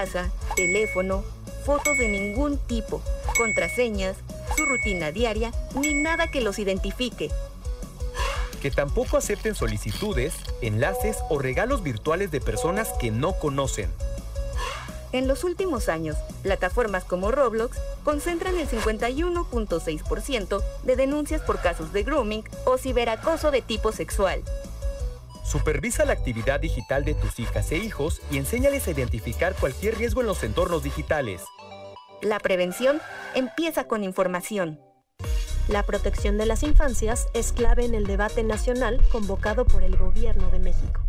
casa, teléfono, fotos de ningún tipo, contraseñas, su rutina diaria, ni nada que los identifique. Que tampoco acepten solicitudes, enlaces o regalos virtuales de personas que no conocen. En los últimos años, plataformas como Roblox concentran el 51.6% de denuncias por casos de grooming o ciberacoso de tipo sexual. Supervisa la actividad digital de tus hijas e hijos y enséñales a identificar cualquier riesgo en los entornos digitales. La prevención empieza con información. La protección de las infancias es clave en el debate nacional convocado por el Gobierno de México.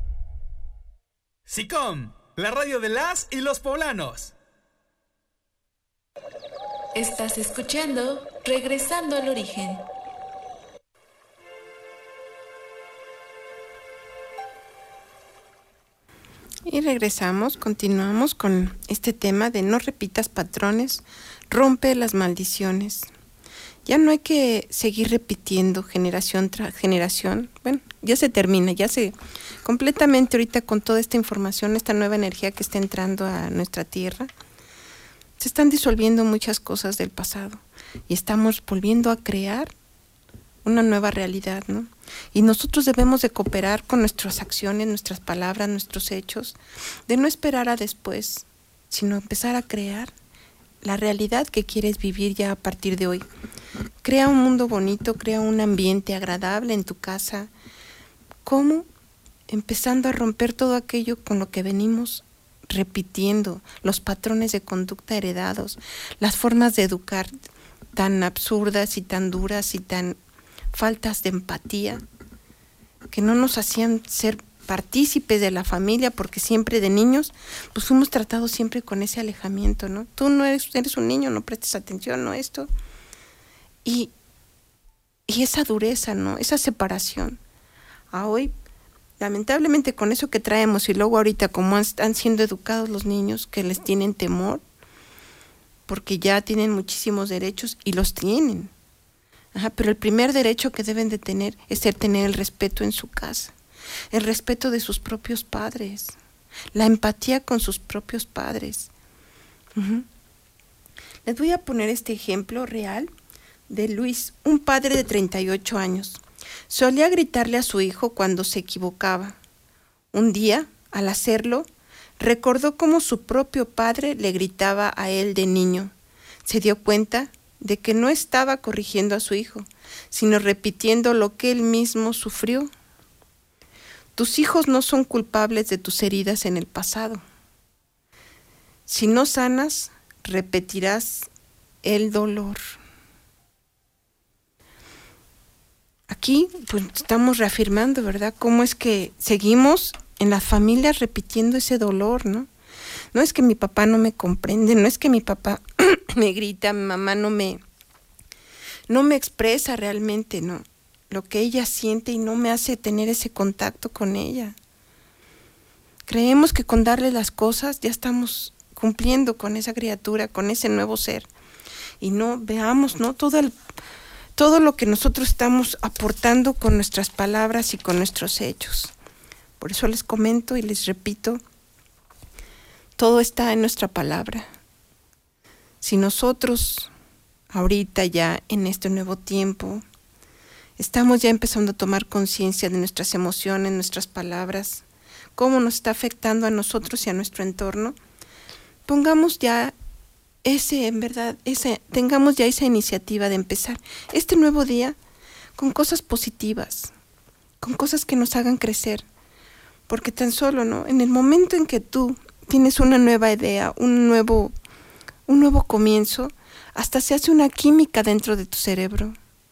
SICOM, la radio de las y los poblanos. Estás escuchando Regresando al Origen. Y regresamos, continuamos con este tema de no repitas patrones, rompe las maldiciones. Ya no hay que seguir repitiendo generación tras generación. Bueno, ya se termina, completamente ahorita con toda esta información, esta nueva energía que está entrando a nuestra tierra, se están disolviendo muchas cosas del pasado y estamos volviendo a crear una nueva realidad, ¿no? Y nosotros debemos de cooperar con nuestras acciones, nuestras palabras, nuestros hechos, de no esperar a después, sino empezar a crear la realidad que quieres vivir ya a partir de hoy. Crea un mundo bonito, crea un ambiente agradable en tu casa. ¿Cómo? Empezando a romper todo aquello con lo que venimos repitiendo, los patrones de conducta heredados, las formas de educar tan absurdas y tan duras y tan faltas de empatía, que no nos hacían ser partícipes de la familia, porque siempre de niños, pues fuimos tratados siempre con ese alejamiento, ¿no? Tú no eres un niño, no prestes atención, no esto. Y esa dureza, ¿no? Esa separación. A hoy, lamentablemente con eso que traemos, y luego ahorita como están siendo educados los niños, que les tienen temor, porque ya tienen muchísimos derechos, y los tienen. Pero el primer derecho que deben de tener es tener el respeto en su casa, el respeto de sus propios padres, la empatía con sus propios padres. Les voy a poner este ejemplo real de Luis, un padre de 38 años. Solía gritarle a su hijo cuando se equivocaba. Un día, al hacerlo, recordó cómo su propio padre le gritaba a él de niño. Se dio cuenta de que no estaba corrigiendo a su hijo, sino repitiendo lo que él mismo sufrió. Tus hijos no son culpables de tus heridas en el pasado. Si no sanas, repetirás el dolor. Aquí pues estamos reafirmando, ¿verdad?, cómo es que seguimos en las familias repitiendo ese dolor, ¿no? No es que mi papá no me comprende, no es que mi papá me grita, mi mamá no me expresa realmente, ¿no?, lo que ella siente y no me hace tener ese contacto con ella. Creemos que con darle las cosas ya estamos cumpliendo con esa criatura, con ese nuevo ser. Y no veamos, ¿no?, todo lo que nosotros estamos aportando con nuestras palabras y con nuestros hechos. Por eso les comento y les repito, todo está en nuestra palabra. Si nosotros, ahorita ya en este nuevo tiempo, estamos ya empezando a tomar conciencia de nuestras emociones, nuestras palabras, cómo nos está afectando a nosotros y a nuestro entorno, pongamos ya tengamos ya esa iniciativa de empezar este nuevo día con cosas positivas, con cosas que nos hagan crecer, porque tan solo, ¿no?, en el momento en que tú tienes una nueva idea, un nuevo comienzo, hasta se hace una química dentro de tu cerebro.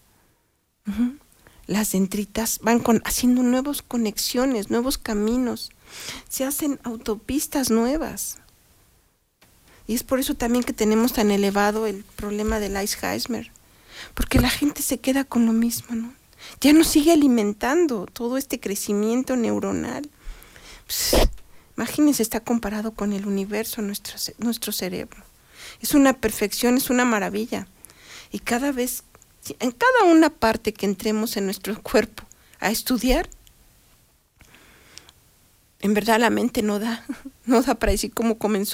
Las dendritas van haciendo nuevas conexiones, nuevos caminos, se hacen autopistas nuevas. Y es por eso también que tenemos tan elevado el problema del Alzheimer, porque la gente se queda con lo mismo, ¿no? Ya no sigue alimentando todo este crecimiento neuronal. Imagínense, está comparado con el universo, nuestro cerebro. Es una perfección, es una maravilla. Y cada vez, en cada una parte que entremos en nuestro cuerpo a estudiar, en verdad la mente no da para decir cómo comenzó